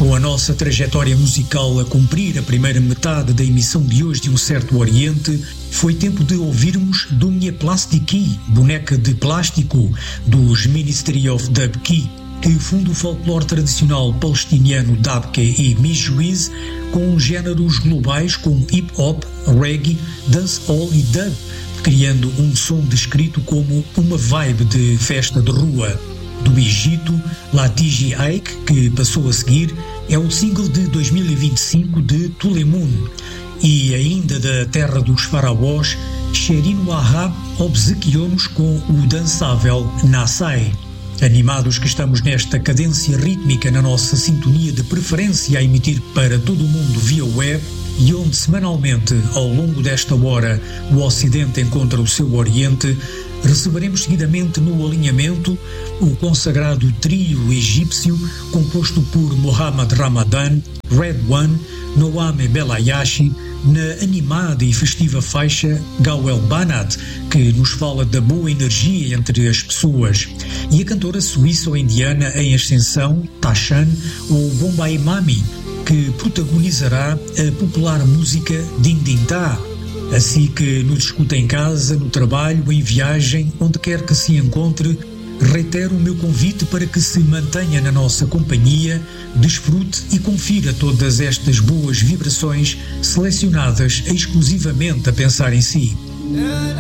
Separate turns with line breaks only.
Com a nossa trajetória musical a cumprir a primeira metade da emissão de hoje de Um Certo Oriente, foi tempo de ouvirmos Dumnie Plastiki, boneca de plástico, dos Ministry of Dubki, que funda o folclore tradicional palestiniano Dabke e Mijuiz, com géneros globais como hip-hop, reggae, dancehall e dub, criando um som descrito como uma vibe de festa de rua. Do Egito, Latiji Aik, que passou a seguir, é o single de 2025 de Tulemun. E ainda da terra dos faraós, Sherin Wahab obsequiou-nos com o dançável Nassai. Animados que estamos nesta cadência rítmica na nossa sintonia de preferência a emitir para todo o mundo via web, e onde semanalmente, ao longo desta hora, o Ocidente encontra o seu Oriente, receberemos seguidamente no alinhamento o consagrado trio egípcio composto por Mohamed Ramadan, Red One, Noame Belayashi, na animada e festiva faixa Gawel Banat, que nos fala da boa energia entre as pessoas, e a cantora suíço-indiana em ascensão, Tashan, ou Bombay Mami, que protagonizará a popular música Din Din Ta. Assim que nos escuta em casa, no trabalho, em viagem, onde quer que se encontre, reitero o meu convite para que se mantenha na nossa companhia, desfrute e confira todas estas boas vibrações selecionadas exclusivamente a pensar em si.